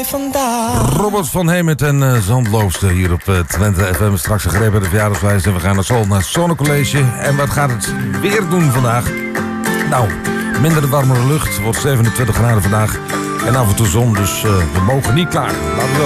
vandaag. Robert van Hemert en Zandloosde hier op Twente FM. Straks een greep bij de verjaardagslijst en we gaan naar Zonnecollege. En wat gaat het weer doen vandaag? Nou, minder warmere lucht. Wordt 27 graden vandaag. En af en toe zon, dus we mogen niet klagen. Laten we wel